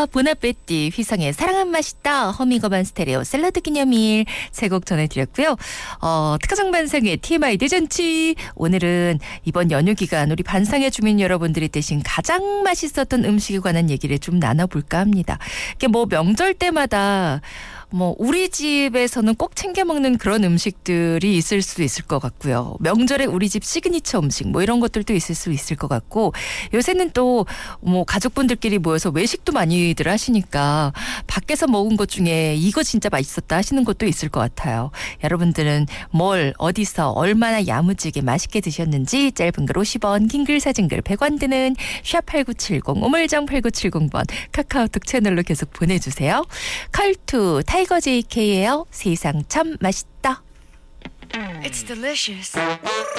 보나페티 휘성의 사랑은 맛있다 허밍어반 스테레오 샐러드 기념일 세 곡 전해드렸고요. 특가정 반상의 TMI 대잔치 오늘은 이번 연휴 기간 우리 반상의 주민 여러분들이 드신 가장 맛있었던 음식에 관한 얘기를 좀 나눠볼까 합니다. 이게 뭐 명절 때마다 우리 집에서는 꼭 챙겨 먹는 그런 음식들이 있을 수도 있을 것 같고요. 명절에 우리 집 시그니처 음식 이런 것들도 있을 수 있을 것 같고 요새는 또 가족분들끼리 모여서 외식도 많이들 하시니까 밖에서 먹은 것 중에 이거 진짜 맛있었다 하시는 것도 있을 것 같아요. 여러분들은 뭘 어디서 얼마나 야무지게 맛있게 드셨는지 짧은 글 50원 긴 글 사진 글 100원 드는 샵8970 우물정 8970번 카카오톡 채널로 계속 보내주세요. 컬투 타이거 JK예요. 세상 참 맛있다. It's delicious.